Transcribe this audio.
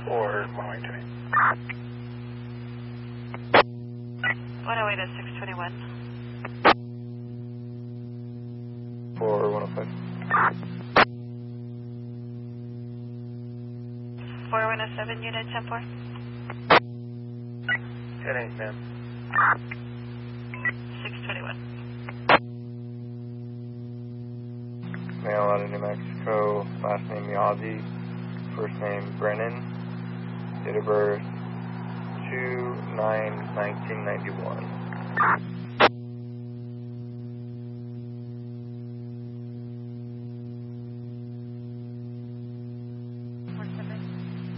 or Wilmington. 108 at 621. For 105. 4107, unit 10-4. 10-8, ma'am. 621. Male out of New Mexico, last name Yazzie, first name Brennan, date of birth 2/9/1991.